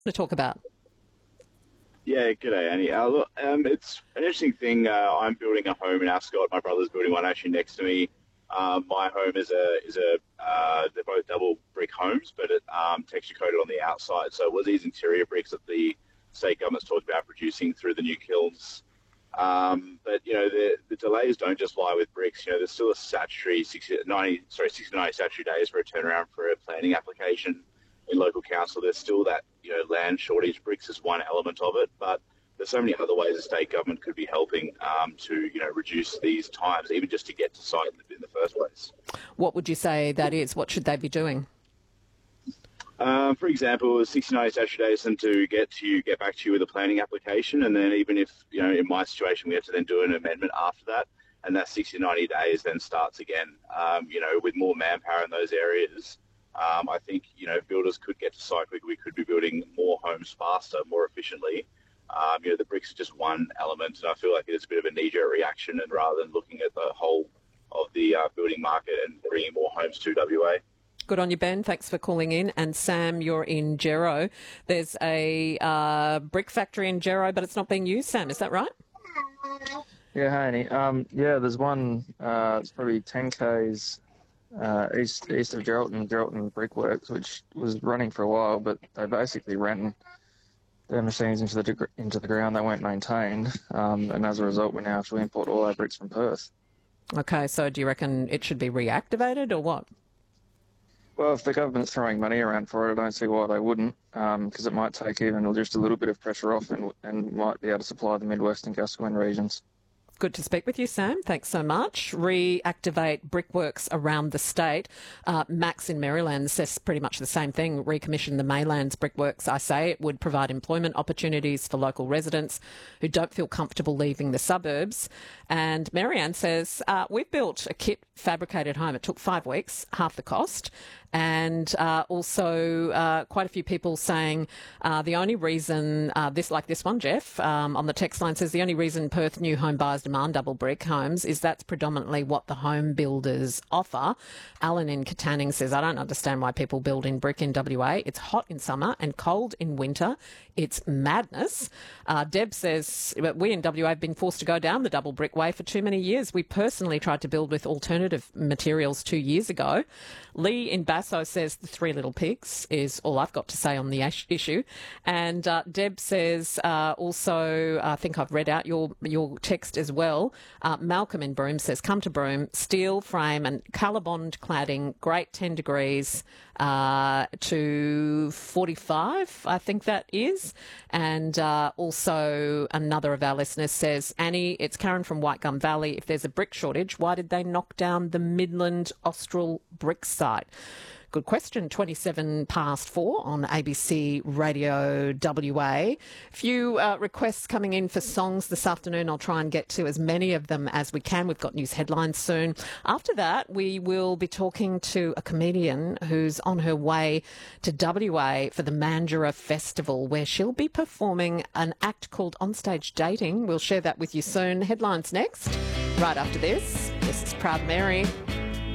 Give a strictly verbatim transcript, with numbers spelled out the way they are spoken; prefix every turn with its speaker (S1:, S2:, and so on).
S1: to talk about.
S2: Yeah, g'day, Annie. Uh, look, um, it's an interesting thing. Uh, I'm building a home in Ascot. My brother's building one actually next to me. Um, my home is a is a uh, they're both double brick homes, but it um, texture coated on the outside. So it was these interior bricks that the state government's talked about producing through the new kilns. Um, but you know the the delays don't just lie with bricks. You know there's still a statutory sixty, ninety sorry sixty, ninety statutory days for a turnaround for a planning application in local council. There's still that you know land shortage. Bricks is one element of it, but there's so many other ways the state government could be helping um, to you know reduce these times, even just to get to site in the, in the first place.
S1: What would you say that is? What should they be doing?
S2: Um, for example, sixty, ninety statutory days and to get to you, get back to you with a planning application, and then even if you know, in my situation, we have to then do an amendment after that, and that sixty, ninety days then starts again. Um, you know, with more manpower in those areas, um, I think you know builders could get to site quicker. We could be building more homes faster, more efficiently. Um, you know, the bricks are just one element, and I feel like it's a bit of a knee-jerk reaction, and rather than looking at the whole of the uh, building market and bringing more homes to W A.
S1: Good on you, Ben. Thanks for calling in. And Sam, you're in Gero. There's a uh, brick factory in Gero, but it's not being used, Sam. Is that right?
S3: Yeah, hi, Annie. Um, yeah, there's one, uh, it's probably ten kays uh, east east of Geraldton, Geraldton Brickworks, which was running for a while, but they basically ran their machines into the into the ground. They weren't maintained, um, and as a result, we now have to import all our bricks from Perth.
S1: Okay, so do you reckon it should be reactivated or what?
S3: Well, if the government's throwing money around for it, I don't see why they wouldn't, because um, it might take even just a little bit of pressure off and, and might be able to supply the Midwest and Gascoyne regions. Good
S1: to speak with you, Sam. Thanks so much. Reactivate brickworks around the state. Uh, Max in Maryland says pretty much the same thing. Recommission the Maylands brickworks. I say it would provide employment opportunities for local residents who don't feel comfortable leaving the suburbs. And Marianne says, uh, we've built a kit fabricated home. It took five weeks, half the cost. And uh, also uh, quite a few people saying uh, the only reason, uh, this like this one, Jeff, um, on the text line says the only reason Perth new home buyers demand double brick homes is that's predominantly what the home builders offer. Alan in Katanning says, I don't understand why people build in brick in W A. It's hot in summer and cold in winter. It's madness. Uh, Deb says, we in W A have been forced to go down the double brick way for too many years. We personally tried to build with alternative materials two years ago. Lee in Basso says the Three Little Pigs is all I've got to say on the issue. And uh, Deb says uh, also, I think I've read out your your text as well. Uh, Malcolm in Broome says, come to Broome, steel frame and Colorbond cladding, great ten degrees uh, to forty-five, I think that is. And uh, also another of our listeners says, Annie, it's Karen from White Gum Valley. If there's a brick shortage, why did they knock down the Midland Austral brick site? Good question. twenty-seven past four on A B C Radio W A. A few uh, requests coming in for songs this afternoon. I'll try and get to as many of them as we can. We've got news headlines soon. After that, we will be talking to a comedian who's on her way to W A for the Mandurah Festival, where she'll be performing an act called Onstage Dating. We'll share that with you soon. Headlines next, right after this. This is Proud Mary.